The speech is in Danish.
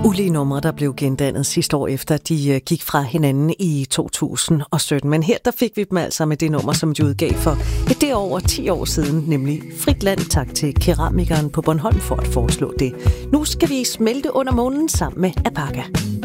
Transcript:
Ulige numre, der blev gendannet sidste år efter, de gik fra hinanden i 2017. Men her der fik vi dem altså med det nummer, som de udgav for det er over 10 år siden, nemlig Frit Land. Tak til keramikeren på Bornholm for at foreslå det. Nu skal vi smelte under månen sammen med Apaka.